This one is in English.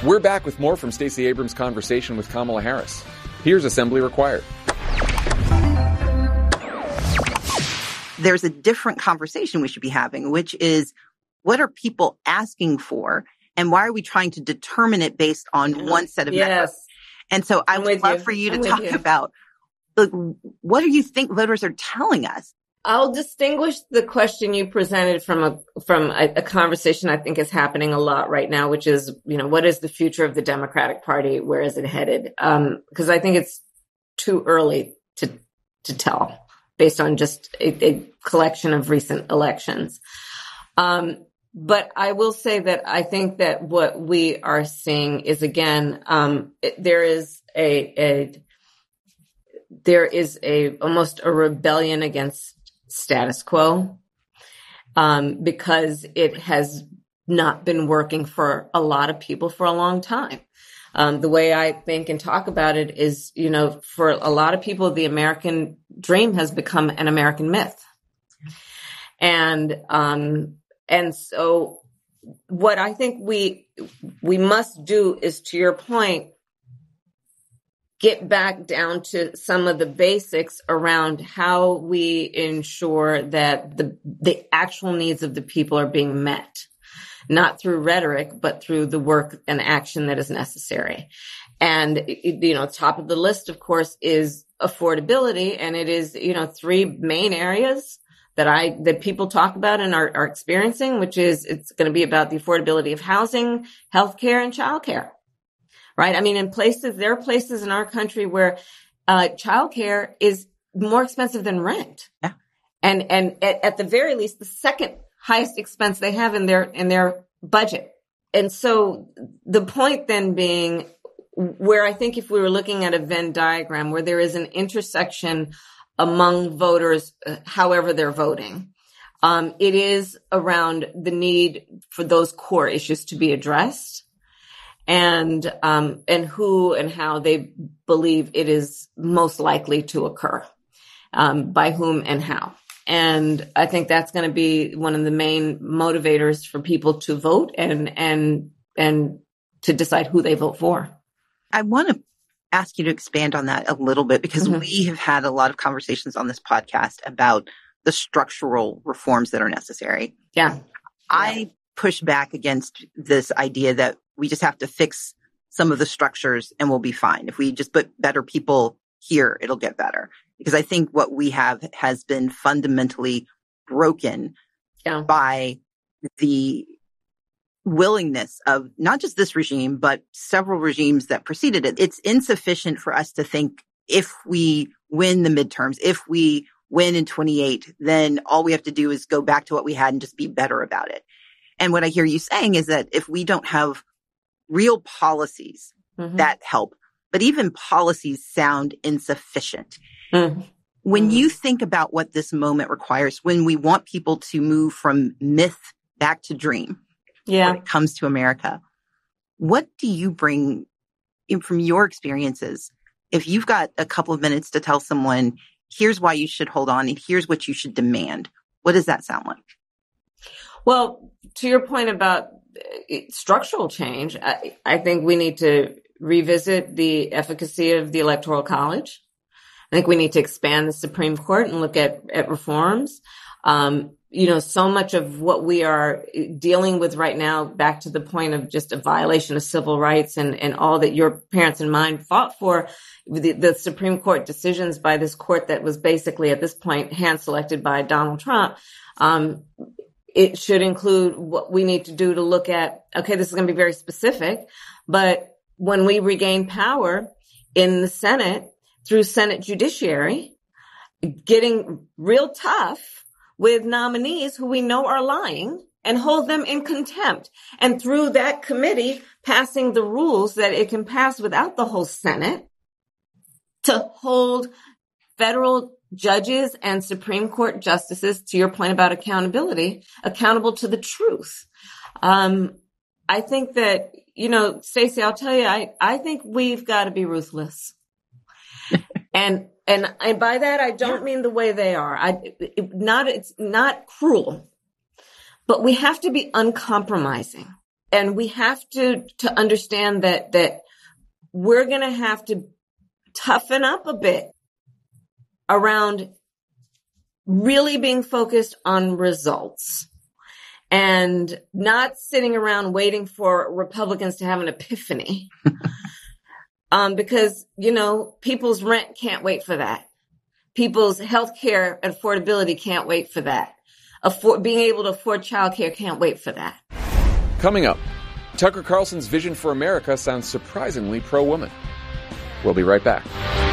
We're back with more from Stacey Abrams' conversation with Kamala Harris. Here's Assembly Required. There's a different conversation we should be having, which is, what are people asking for? And why are we trying to determine it based on one set of metrics? And so I would love for you to talk about, like, what do you think voters are telling us? I'll distinguish the question you presented from a conversation I think is happening a lot right now, which is, what is the future of the Democratic Party? Where is it headed? Because I think it's too early to tell based on just a collection of recent elections. But I will say that I think that what we are seeing is, again, there is almost a rebellion against status quo, because it has not been working for a lot of people for a long time. The way I think and talk about it is, for a lot of people, the American dream has become an American myth. And so what I think we must do is, to your point, get back down to some of the basics around how we ensure that the actual needs of the people are being met, not through rhetoric, but through the work and action that is necessary. And, top of the list, of course, is affordability. And it is, three main areas that people talk about and are experiencing, which is, it's going to be about the affordability of housing, healthcare, and childcare. Right? I mean, there are places in our country where childcare is more expensive than rent. Yeah. And at the very least, the second highest expense they have in their budget. And so the point then being, where I think if we were looking at a Venn diagram where there is an intersection among voters, however they're voting, it is around the need for those core issues to be addressed. And who and how they believe it is most likely to occur, by whom and how. And I think that's going to be one of the main motivators for people to vote and to decide who they vote for. I want to ask you to expand on that a little bit, because we have had a lot of conversations on this podcast about the structural reforms that are necessary. Yeah. I push back against this idea that we just have to fix some of the structures and we'll be fine. If we just put better people here, it'll get better. Because I think what we have has been fundamentally broken by the willingness of not just this regime, but several regimes that preceded it. It's insufficient for us to think, if we win the midterms, if we win in 28, then all we have to do is go back to what we had and just be better about it. And what I hear you saying is that if we don't have real policies that help, but even policies sound insufficient. When you think about what this moment requires, when we want people to move from myth back to dream, when it comes to America, what do you bring in from your experiences? If you've got a couple of minutes to tell someone, here's why you should hold on and here's what you should demand, what does that sound like? Well, to your point about structural change, I think we need to revisit the efficacy of the Electoral College. I think we need to expand the Supreme Court and look at reforms. So much of what we are dealing with right now, back to the point of just a violation of civil rights and all that your parents and mine fought for, the Supreme Court decisions by this court that was basically at this point hand-selected by Donald Trump. It should include what we need to do to look at, okay, this is going to be very specific, but when we regain power in the Senate through Senate judiciary, getting real tough with nominees who we know are lying and hold them in contempt. And through that committee passing the rules that it can pass without the whole Senate to hold federal judges and Supreme Court justices, to your point about accountability, accountable to the truth. I think that, Stacey, I'll tell you, I think we've got to be ruthless. And by that, I don't mean the way they are. It's not cruel, but we have to be uncompromising. And we have to understand that we're going to have to toughen up a bit around really being focused on results and not sitting around waiting for Republicans to have an epiphany. Because, people's rent can't wait for that. People's healthcare affordability can't wait for that. Being able to afford childcare can't wait for that. Coming up, Tucker Carlson's vision for America sounds surprisingly pro-woman. We'll be right back.